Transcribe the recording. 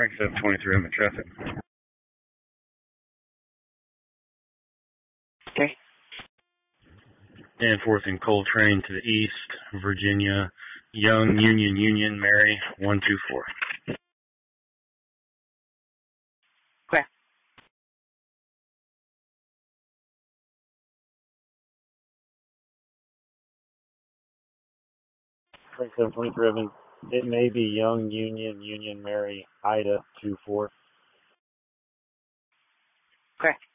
Frank 723, I'm in traffic. Okay. Enforcing Coltrane to the east, Virginia, Young, Union, Mary, 124. Okay. Frank 723, it may be Young, Union, Mary, Ida, 24. Okay.